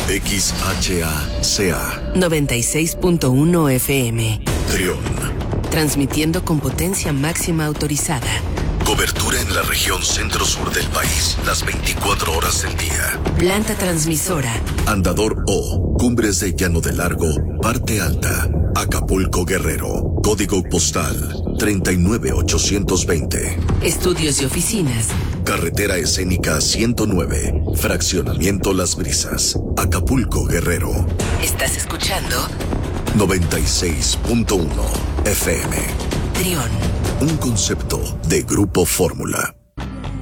XHACA 96.1 FM. Trión. Transmitiendo con potencia máxima autorizada. Cobertura en la región centro-sur del país, las 24 horas del día. Planta transmisora. Andador O, Cumbres de Llano de Largo, parte alta, Acapulco, Guerrero. Código postal 39820. Estudios y oficinas. Carretera escénica 109, Fraccionamiento Las Brisas, Acapulco, Guerrero. ¿Estás escuchando? 96.1 FM. Trión. Un concepto de Grupo Fórmula.